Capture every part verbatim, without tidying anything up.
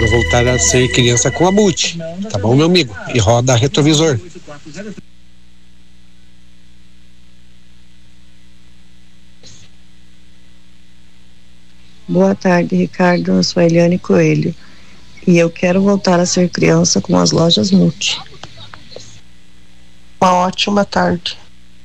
quero voltar a ser criança com a multi, tá bom, meu amigo? E roda retrovisor. Boa tarde, Ricardo. Eu sou a Eliane Coelho e eu quero voltar a ser criança com as lojas Multi. Uma ótima tarde.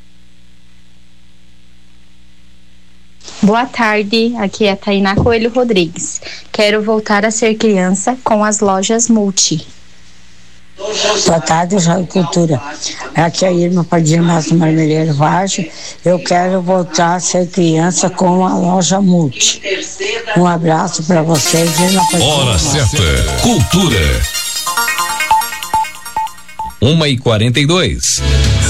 Boa tarde, aqui é a Tainá Coelho Rodrigues. Quero voltar a ser criança com as lojas Multi. Boa tarde, Rádio Cultura. Aqui é a Irma Padilha Massa Marmeleiro Vargem. Eu quero voltar a ser criança com a loja Multi. Um abraço para vocês. Irma Padilha Hora Massa. certa, Cultura. Uma e quarenta e dois.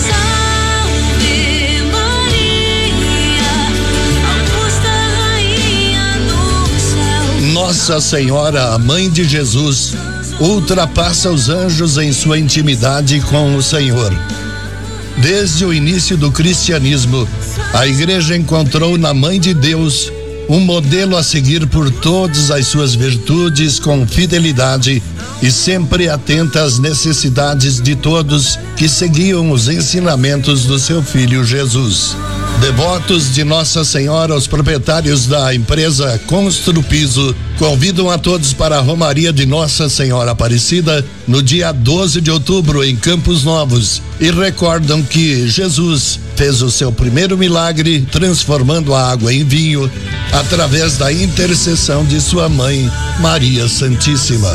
Nossa Senhora, a Mãe de Jesus, ultrapassa os anjos em sua intimidade com o Senhor. Desde o início do cristianismo, a Igreja encontrou na Mãe de Deus um modelo a seguir por todas as suas virtudes com fidelidade e sempre atenta às necessidades de todos que seguiam os ensinamentos do seu Filho Jesus. Devotos de Nossa Senhora, os proprietários da empresa Construpiso convidam a todos para a Romaria de Nossa Senhora Aparecida no dia doze de outubro em Campos Novos e recordam que Jesus fez o seu primeiro milagre transformando a água em vinho através da intercessão de sua mãe Maria Santíssima.